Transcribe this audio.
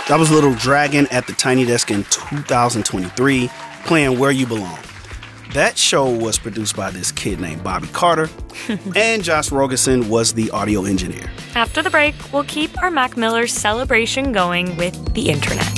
That was Little Dragon at the Tiny Desk in 2023, playing Where You Belong. That show was produced by this kid named Bobby Carter, and Josh Rogerson was the audio engineer. After the break, we'll keep our Mac Miller celebration going with the internet.